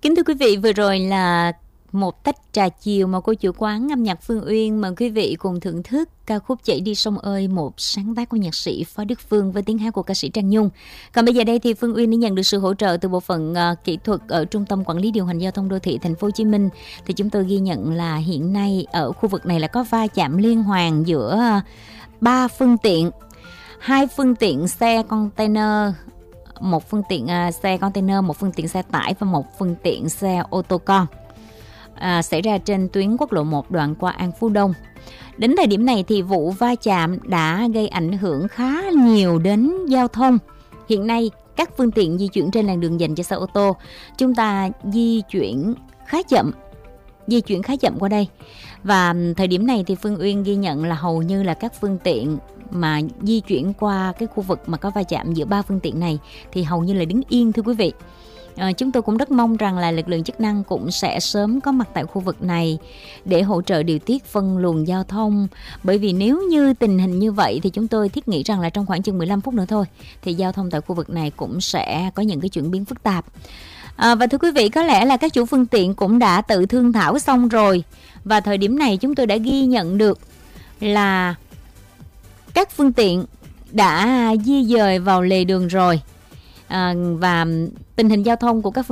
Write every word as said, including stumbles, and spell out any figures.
Kính thưa quý vị, vừa rồi là một tách trà chiều mà cô chủ quán âm nhạc Phương Uyên mời quý vị cùng thưởng thức ca khúc Chạy đi sông ơi, một sáng tác của nhạc sĩ Phó Đức Phương với tiếng hát của ca sĩ Trang Nhung. Còn bây giờ đây thì Phương Uyên đã nhận được sự hỗ trợ từ bộ phận uh, kỹ thuật ở Trung tâm Quản lý điều hành giao thông đô thị Thành phố Hồ Chí Minh. Thì chúng tôi ghi nhận là hiện nay ở khu vực này là có va chạm liên hoàn giữa ba uh, phương tiện, hai phương tiện xe container, một phương tiện uh, xe container, một phương tiện xe tải và một phương tiện xe ô tô con. À, xảy ra trên tuyến quốc lộ một đoạn qua An Phú Đông. Đến thời điểm này thì vụ va chạm đã gây ảnh hưởng khá nhiều đến giao thông. Hiện nay các phương tiện di chuyển trên làn đường dành cho xe ô tô, chúng ta di chuyển khá chậm, di chuyển khá chậm qua đây. Và thời điểm này thì Phương Uyên ghi nhận là hầu như là các phương tiện mà di chuyển qua cái khu vực mà có va chạm giữa ba phương tiện này thì hầu như là đứng yên, thưa quý vị. À, chúng tôi cũng rất mong rằng là lực lượng chức năng cũng sẽ sớm có mặt tại khu vực này để hỗ trợ điều tiết phân luồng giao thông. Bởi vì nếu như tình hình như vậy thì chúng tôi thiết nghĩ rằng là trong khoảng chừng mười lăm phút nữa thôi thì giao thông tại khu vực này cũng sẽ có những cái chuyển biến phức tạp. À, và thưa quý vị, có lẽ là các chủ phương tiện cũng đã tự thương thảo xong rồi. Và thời điểm này chúng tôi đã ghi nhận được là các phương tiện đã di dời vào lề đường rồi. À, và tình hình giao thông của các phương